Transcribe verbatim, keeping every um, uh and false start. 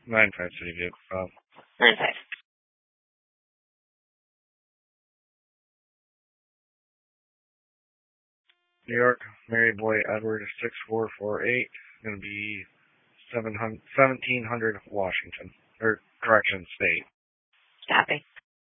nine five City Vehicle Stop. nine five. New York, Mary Boy Edward six four four eight. Going to be seventeen hundred Washington. Or, correction, State. Copy.